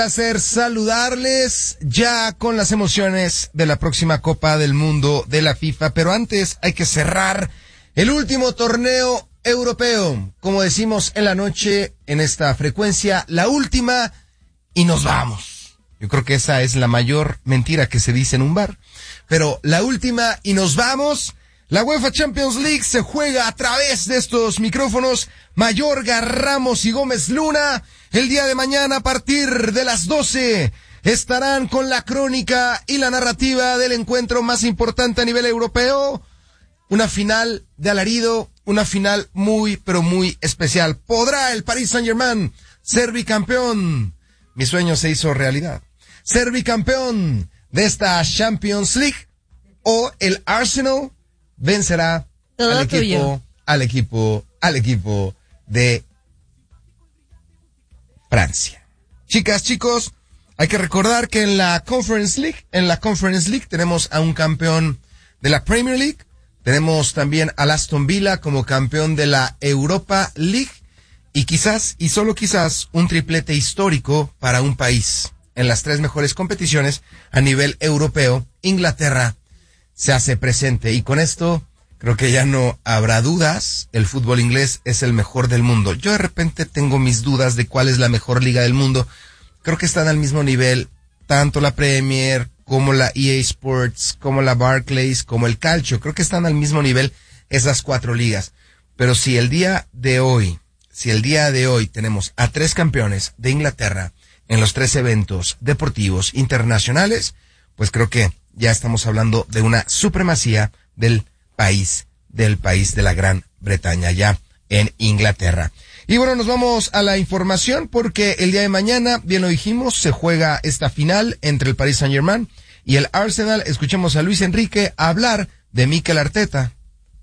Placer saludarles ya con las emociones de la próxima Copa del Mundo de la FIFA, pero antes hay que cerrar el último torneo europeo, como decimos en la noche en esta frecuencia, la última y nos vamos. Yo creo que esa es la mayor mentira que se dice en un bar, pero la última y nos vamos. La UEFA Champions League se juega a través de estos micrófonos. Mayorga, Ramos y Gómez Luna, el día de mañana a partir de las 12 estarán con la crónica y la narrativa del encuentro más importante a nivel europeo. Una final de alarido, una final muy, pero muy especial. ¿Podrá el Paris Saint-Germain ser bicampeón? Mi sueño se hizo realidad. Ser bicampeón de esta Champions League, o el Arsenal vencerá al equipo de Francia. Chicas, chicos, hay que recordar que en la Conference League tenemos a un campeón de la Premier League, tenemos también al Aston Villa como campeón de la Europa League y quizás, y solo quizás, un triplete histórico para un país. En las tres mejores competiciones a nivel europeo, Inglaterra se hace presente y con esto creo que ya no habrá dudas, el fútbol inglés es el mejor del mundo. Yo de repente tengo mis dudas de cuál es la mejor liga del mundo. Creo que están al mismo nivel, tanto la Premier, como la EA Sports, como la Barclays, como el Calcio. Creo que están al mismo nivel esas cuatro ligas. Pero si el día de hoy tenemos a tres campeones de Inglaterra en los tres eventos deportivos internacionales, pues creo que ya estamos hablando de una supremacía del país de la Gran Bretaña, ya en Inglaterra. Y bueno, nos vamos a la información porque el día de mañana, bien lo dijimos, se juega esta final entre el Paris Saint-Germain y el Arsenal. Escuchemos a Luis Enrique hablar de Mikel Arteta.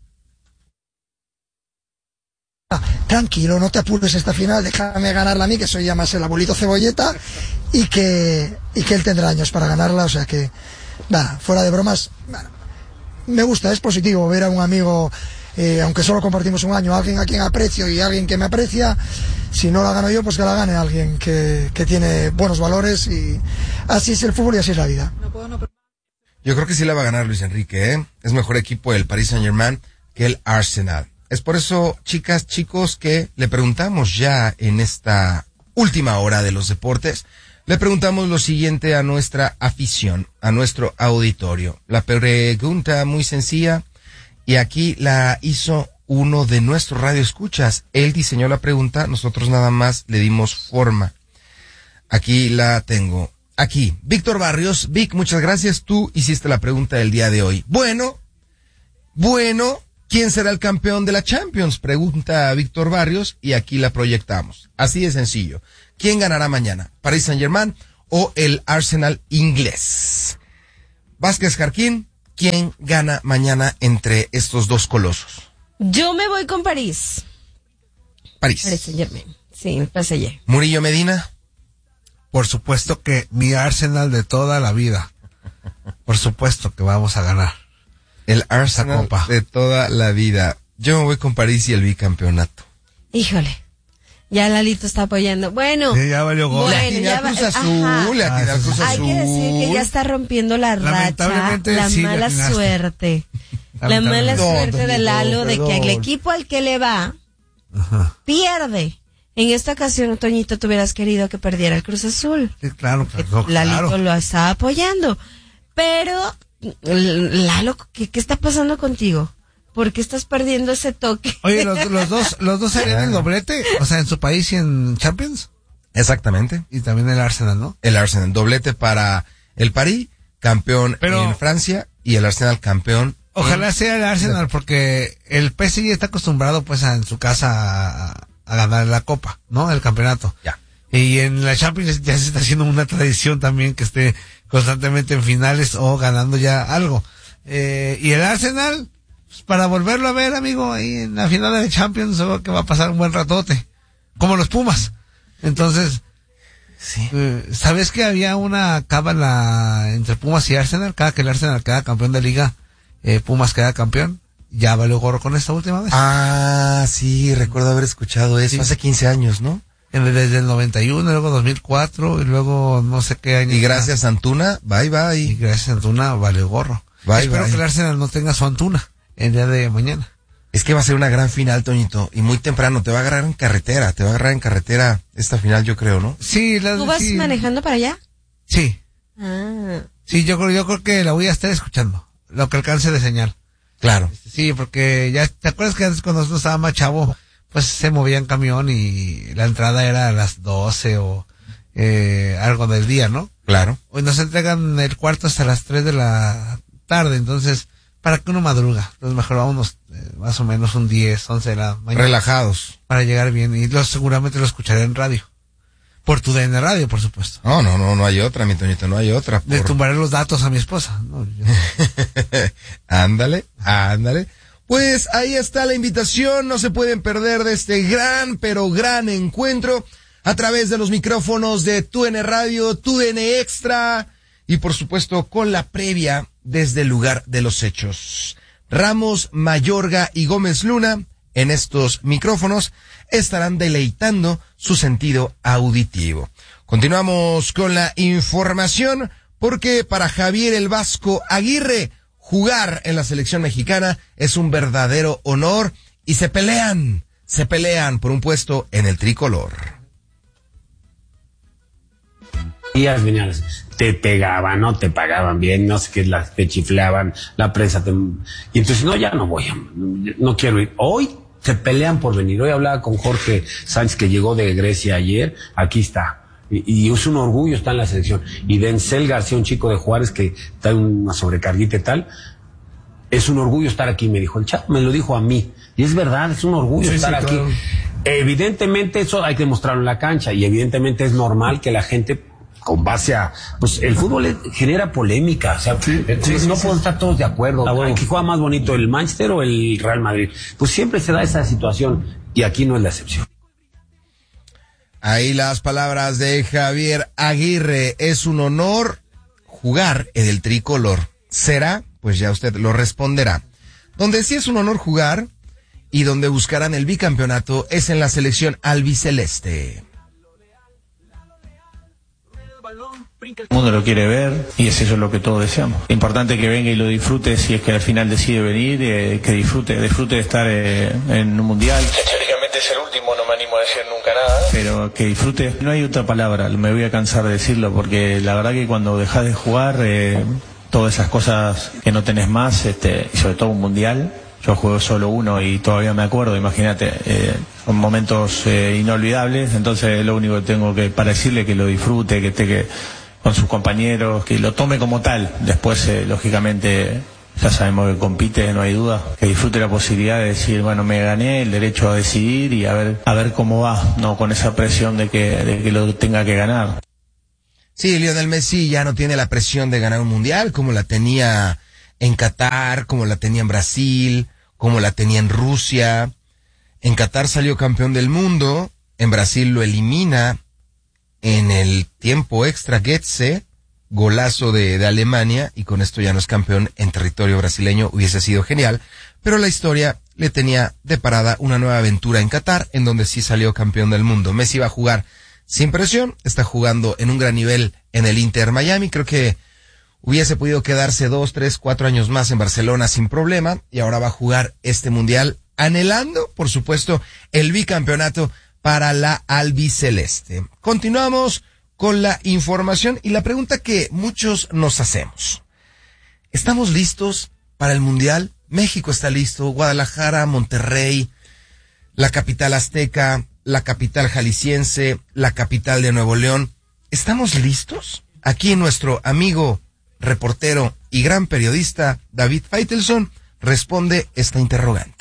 Tranquilo, no te apures esta final, déjame ganarla a mí, que soy ya más el abuelito cebolleta, y que él tendrá años para ganarla, o sea que, nada, fuera de bromas, me gusta, es positivo ver a un amigo, aunque solo compartimos un año, alguien a quien aprecio y alguien que me aprecia. Si no la gano yo, pues que la gane alguien que tiene buenos valores, y así es el fútbol y así es la vida. Yo creo que sí la va a ganar Luis Enrique, ¿eh? Es mejor equipo el Paris Saint-Germain que el Arsenal. Es por eso, chicas, chicos, que le preguntamos ya en esta última hora de los deportes, le preguntamos lo siguiente a nuestra afición, a nuestro auditorio. La pregunta muy sencilla, y aquí la hizo uno de nuestros radioescuchas. Él diseñó la pregunta, nosotros nada más le dimos forma. Aquí la tengo. Aquí, Víctor Barrios. Vic, muchas gracias. Tú hiciste la pregunta del día de hoy. Bueno, ¿quién será el campeón de la Champions? Pregunta Víctor Barrios y aquí la proyectamos. Así de sencillo. ¿Quién ganará mañana? ¿Paris Saint-Germain o el Arsenal inglés? Vázquez Jarquín, ¿quién gana mañana entre estos dos colosos? Yo me voy con París. Paris Saint-Germain. Sí, el PSG. Murillo Medina. Por supuesto que mi Arsenal de toda la vida. Por supuesto que vamos a ganar. El Arsenal de toda la vida. Yo me voy con París y el bicampeonato. Híjole. Ya Lalito está apoyando. Bueno. Sí, ya valió gol. Bueno, ya Cruz Azul, hay que decir que ya está rompiendo la racha, la sí, mala suerte. La mala suerte de Lalo de que el equipo al que le va pierde. En esta ocasión, Toñito, tú hubieras querido que perdiera el Cruz Azul. Sí, claro. Lalito lo está apoyando. Pero, Lalo, ¿qué está pasando contigo? ¿Por qué estás perdiendo ese toque? Oye, los dos serían el doblete, o sea, en su país y en Champions. Exactamente. Y también el Arsenal, ¿no? El Arsenal, doblete para el París, campeón en Francia, y el Arsenal campeón. Ojalá sea el Arsenal, porque el PSG está acostumbrado, pues, en su casa a ganar la Copa, ¿no? El campeonato. Ya. Y en la Champions ya se está haciendo una tradición también que esté constantemente en finales o ganando ya algo. Y el Arsenal, pues, para volverlo a ver, amigo, ahí en la final de Champions, seguro que va a pasar un buen ratote. Como los Pumas. Entonces, sí. ¿Sabes que había una cábala entre Pumas y Arsenal? Cada que el Arsenal queda campeón de liga, Pumas queda campeón. Ya valió gorro con esta última vez. Ah, sí, recuerdo haber escuchado eso. Sí. Hace 15 años, ¿no? desde el 91, luego 2004, y luego no sé qué año. Y gracias a Antuna, bye. Y gracias a Antuna, vale gorro. Espero que el Arsenal no tenga su Antuna el día de mañana. Es que va a ser una gran final, Toñito, y muy temprano, te va a agarrar en carretera esta final, yo creo, ¿no? Sí. ¿Tú vas manejando para allá? Sí. Ah. Sí, yo creo que la voy a estar escuchando, lo que alcance de señal. Claro. Sí, porque ya, ¿te acuerdas que antes cuando nosotros estaba más chavo, pues se movía en camión y la entrada era a las 12 o algo del día, ¿no? Claro. Hoy nos entregan el cuarto hasta las 3 de la tarde, entonces, ¿para que uno madruga? Entonces mejor vámonos más o menos un 10, 11 de la mañana. Relajados. Para llegar bien, y seguramente lo escucharé en radio. Por tu DN Radio, por supuesto. No hay otra, mi Toñito, no hay otra. Le tumbaré los datos a mi esposa. No, Ándale. Pues ahí está la invitación, no se pueden perder de este gran, pero gran encuentro a través de los micrófonos de TUDN Radio, TUDN Extra y por supuesto con la previa desde el lugar de los hechos. Ramos, Mayorga y Gómez Luna en estos micrófonos estarán deleitando su sentido auditivo. Continuamos con la información porque para Javier el Vasco Aguirre jugar en la selección mexicana es un verdadero honor y se pelean por un puesto en el tricolor. Te pegaban, no te pagaban bien, no sé qué, te chiflaban, la prensa y entonces ya no voy, no quiero ir. Hoy se pelean por venir. Hoy hablaba con Jorge Sánchez, que llegó de Grecia ayer, aquí está. Y es un orgullo estar en la selección. Y Denzel García, un chico de Juárez que está en una sobrecarguita y tal, es un orgullo estar aquí, me dijo el Chapo, me lo dijo a mí. Y es verdad, es un orgullo estar aquí. Claro. Evidentemente eso hay que mostrarlo en la cancha y evidentemente es normal que la gente, con base a, pues el fútbol genera polémica, o sea, no podemos estar todos de acuerdo. ¿Quién juega más bonito, el Manchester o el Real Madrid? Pues siempre se da esa situación y aquí no es la excepción. Ahí las palabras de Javier Aguirre. Es un honor jugar en el tricolor. ¿Será? Pues ya usted lo responderá. Donde sí es un honor jugar y donde buscarán el bicampeonato es en la selección albiceleste. El mundo lo quiere ver y es eso lo que todos deseamos. Importante que venga y lo disfrute si es que al final decide venir, que disfrute de estar en un mundial. Teóricamente es el último, no me animo a decir nunca nada. Pero que disfrute, no hay otra palabra, me voy a cansar de decirlo porque la verdad que cuando dejas de jugar, todas esas cosas que no tenés más, y sobre todo un mundial, yo juego solo uno y todavía me acuerdo, imagínate, son momentos inolvidables, entonces lo único que tengo para decirle que lo disfrute, que esté con sus compañeros, que lo tome como tal. Después, lógicamente, ya sabemos que compite, no hay duda, que disfrute la posibilidad de decir, bueno, me gané el derecho a decidir y a ver cómo va, no con esa presión de que lo tenga que ganar. Sí, Lionel Messi ya no tiene la presión de ganar un mundial como la tenía en Qatar, como la tenía en Brasil, como la tenía en Rusia. En Qatar salió campeón del mundo, en Brasil lo elimina en el tiempo extra Götze, golazo de Alemania, y con esto ya no es campeón en territorio brasileño. Hubiese sido genial, pero la historia le tenía de parada una nueva aventura en Qatar, en donde sí salió campeón del mundo. Messi va a jugar sin presión, está jugando en un gran nivel en el Inter Miami. Creo que hubiese podido quedarse 2, 3, 4 años más en Barcelona sin problema, y ahora va a jugar este mundial anhelando, por supuesto, el bicampeonato para la albiceleste. Continuamos con la información y la pregunta que muchos nos hacemos. ¿Estamos listos para el mundial? México está listo, Guadalajara, Monterrey, la capital azteca, la capital jalisciense, la capital de Nuevo León. ¿Estamos listos? Aquí nuestro amigo, reportero y gran periodista David Faitelson responde esta interrogante.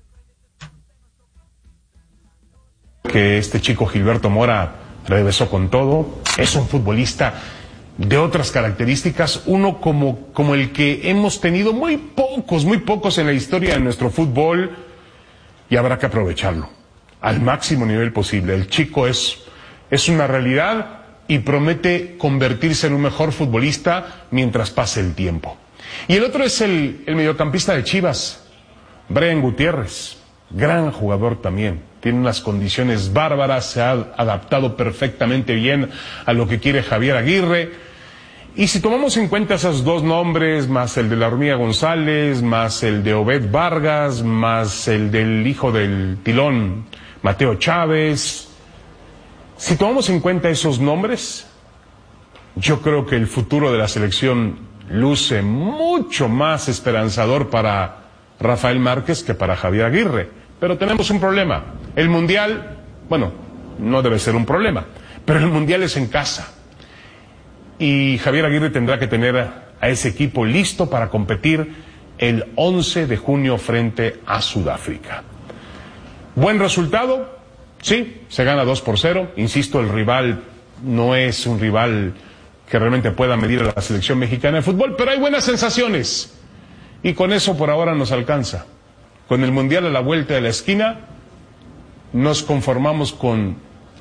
Que este chico Gilberto Mora regresó con todo, es un futbolista de otras características, uno como el que hemos tenido muy pocos en la historia de nuestro fútbol, y habrá que aprovecharlo al máximo nivel posible. El chico es una realidad y promete convertirse en un mejor futbolista mientras pase el tiempo. Y el otro es el mediocampista de Chivas, Brian Gutiérrez. gran jugador también. Tiene unas condiciones bárbaras, se ha adaptado perfectamente bien a lo que quiere Javier Aguirre. Y si tomamos en cuenta esos dos nombres, más el de la Hormiga González, más el de Obed Vargas, más el del hijo del Tilón, Mateo Chávez, si tomamos en cuenta esos nombres, yo creo que el futuro de la selección luce mucho más esperanzador para Rafael Márquez que para Javier Aguirre. Pero tenemos un problema. El Mundial, bueno, no debe ser un problema, pero el Mundial es en casa. Y Javier Aguirre tendrá que tener a ese equipo listo para competir el 11 de junio frente a Sudáfrica. ¿Buen resultado? Sí, se gana 2-0. Insisto, el rival no es un rival que realmente pueda medir a la selección mexicana de fútbol, pero hay buenas sensaciones. Y con eso por ahora nos alcanza. Con el Mundial a la vuelta de la esquina, nos conformamos con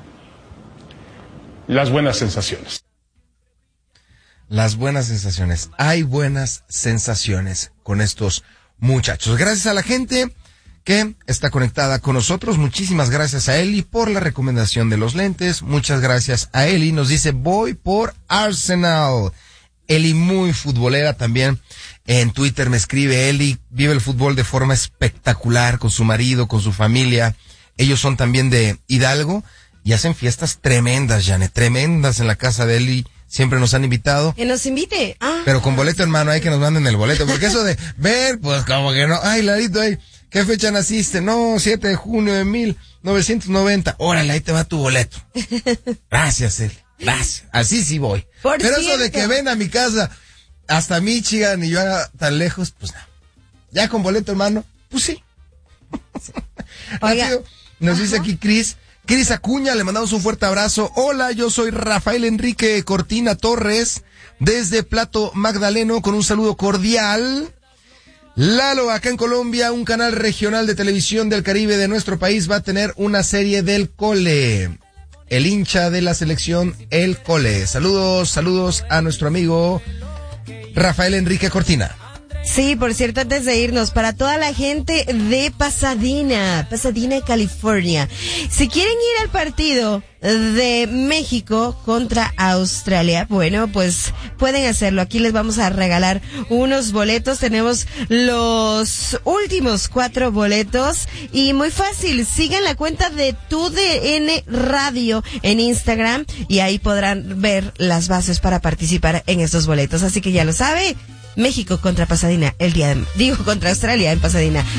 las buenas sensaciones. Las buenas sensaciones. Hay buenas sensaciones con estos muchachos. Gracias a la gente que está conectada con nosotros. Muchísimas gracias a Eli por la recomendación de los lentes. Muchas gracias a Eli. Nos dice, voy por Arsenal. Eli muy futbolera también. En Twitter me escribe, Eli vive el fútbol de forma espectacular con su marido, con su familia. Ellos son también de Hidalgo y hacen fiestas tremendas, Janet, tremendas en la casa de Eli. Siempre nos han invitado. Que nos invite. Pero con boleto, hermano, hay que nos manden el boleto. Porque eso de ver, pues como que no. Ay, Larito, ay, ¿qué fecha naciste? No, 7 de junio de 1990. Órale, ahí te va tu boleto. Gracias, Eli. Gracias. Así sí voy. Pero eso de que ven a mi casa hasta Michigan y yo tan lejos, pues no. Ya con boleto, hermano, pues sí. Oiga. Nos dice aquí Cris Acuña, le mandamos un fuerte abrazo. Hola, yo soy Rafael Enrique Cortina Torres, desde Plato Magdaleno, con un saludo cordial. Lalo, acá en Colombia, un canal regional de televisión del Caribe de nuestro país va a tener una serie del Cole. El hincha de la selección, el Cole. Saludos a nuestro amigo Rafael Enrique Cortina. Sí, por cierto, antes de irnos, para toda la gente de Pasadena, California, si quieren ir al partido de México contra Australia, bueno, pues pueden hacerlo. Aquí les vamos a regalar unos boletos. Tenemos los últimos 4 boletos y muy fácil, sigan la cuenta de TUDN Radio en Instagram y ahí podrán ver las bases para participar en estos boletos. Así que ya lo sabe. México contra Pasadena contra Australia en Pasadena.